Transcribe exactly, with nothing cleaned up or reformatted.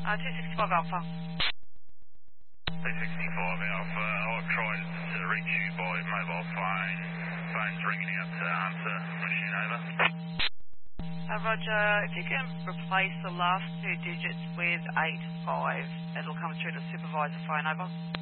Uh, two sixty-five Alpha. two sixty-five Alpha, I've tried to reach you by mobile phone. Phone's ringing out to answer machine, over. Uh, Roger, if you can replace the last two digits with eight five, it'll come through to supervisor phone, over.